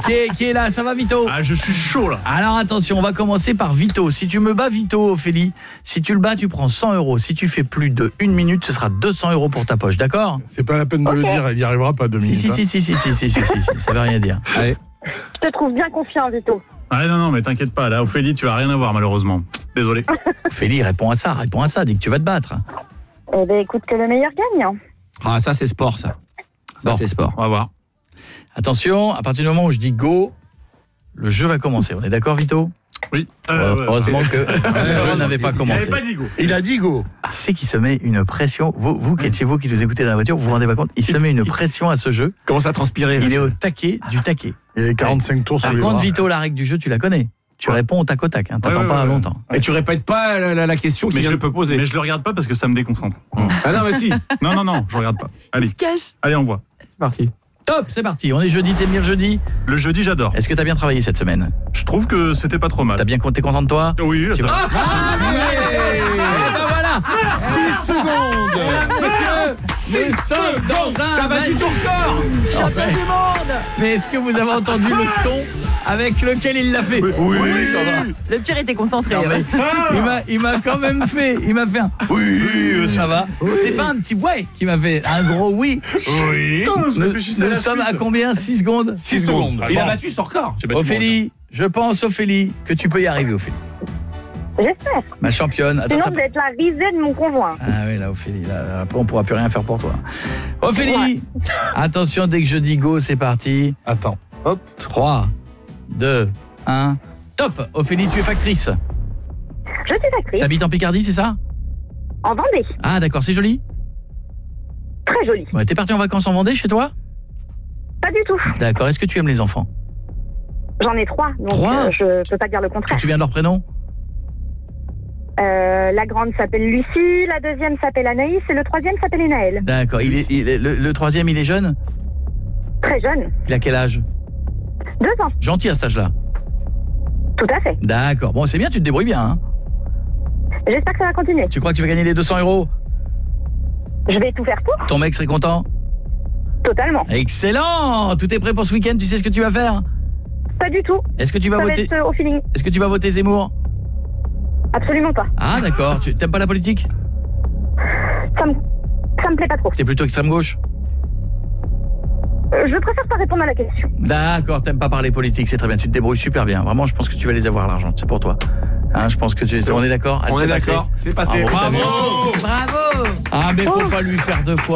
qui est là, ça va Vito? Ah, je suis chaud là. Alors attention, on va commencer par Vito. Si tu me bats Vito, Ophélie, si tu le bats, tu prends 100 €. Si tu fais plus de 1 minute, ce sera 200 € pour ta poche, d'accord? C'est pas la peine de le dire, il y arrivera pas 2 minutes. Si, ça veut rien dire. Allez. Je te trouve bien confiant, Vito. Ah non, mais t'inquiète pas, là, Ophélie, tu vas rien avoir malheureusement. Désolé. Ophélie, réponds à ça, dis que tu vas te battre. Eh ben, écoute, que le meilleur gagne. Ah, ça c'est sport, ça. Ça Bon. c'est sport. On va voir. Attention, à partir du moment où je dis go, le jeu va commencer. On est d'accord, Vito? Oui. Heureusement que le jeu n'avait pas Il commencé. n'avait pas dit go. Il a dit go. Tu sais qu'il se met une pression, vous qui êtes chez vous, qui nous écoutez dans la voiture, vous vous rendez pas compte, il se met une pression à ce jeu. Commence à transpirer. Il est au taquet du taquet. Il y a 45 tours sur Par les contre, bras. Vito, la règle du jeu, tu la connais. Tu réponds au tac au tac, hein. T'attends Ouais, pas ouais. longtemps. Et tu répètes pas la question Mais qu'il peut poser. Mais je le regarde pas parce que ça me déconcentre. Ah non, mais si. Non, je regarde pas. Allez, se cache. allez, on voit. C'est parti. Top, c'est parti. On est jeudi, t'aimes bien le jeudi? Le jeudi, j'adore. Est-ce que t'as bien travaillé cette semaine? Je trouve que c'était pas trop mal. T'es content de toi? Oui, ça va. Voilà. 6 secondes. Messieurs, nous sommes dans un T'as battu ton record. champion du monde. Mais est-ce que vous avez entendu le ton avec lequel il l'a fait? Oui, ça va. Le pire était concentré. Non, mais il m'a quand même fait, il m'a fait un oui, ça va. C'est pas un petit ouais qui m'a fait un gros oui. Oui. Nous sommes à combien? 6 secondes? 6 secondes. Il a battu son record. J'ai battu Ophélie, je pense Ophélie que tu peux y arriver, Ophélie. J'espère. Ma championne. Attends, Sinon, ça... je vais être la risée de mon conjoint. Ah oui, là Ophélie, là, après on pourra plus rien faire pour toi. Ophélie, attention, dès que je dis go, c'est parti. Attends. Hop. 3 2 1 top. Ophélie, tu es factrice. Je suis actrice. T'habites en Picardie, c'est ça? En Vendée. Ah d'accord, c'est joli. Très jolie. Ouais, t'es parti en vacances en Vendée chez toi? Pas du tout. D'accord, est-ce que tu aimes les enfants? J'en ai 3, donc 3? je peux pas dire le Tu contraire. te souviens de leur prénom? La grande s'appelle Lucie, la deuxième s'appelle Anaïs et le troisième s'appelle Enaël. D'accord, le troisième, il est jeune? Très jeune. Il a quel âge? 2 ans. Gentil à cet âge-là. Tout à fait. D'accord, bon c'est bien, tu te débrouilles bien, hein. J'espère que ça va continuer. Tu crois que tu vas gagner les 200 €? Je vais tout faire pour. Ton mec serait content? Totalement. Excellent. Tout est prêt pour ce week-end, tu sais ce que tu vas faire? Pas du tout. Est-ce que tu vas Ça va voter? être au feeling. Est-ce que tu vas voter Zemmour? Absolument pas. Ah d'accord, tu t'aimes pas la politique? Ça me plaît pas trop. T'es plutôt extrême gauche? Je préfère pas répondre à la question. D'accord, t'aimes pas parler politique, c'est très bien, tu te débrouilles super bien. Vraiment, je pense que tu vas les avoir l'argent, c'est pour toi. Hein, je pense que on est d'accord? Allez, On c'est est passé. d'accord. C'est passé. Bravo. Bravo. Bravo. Ah mais faut pas lui faire 2 fois.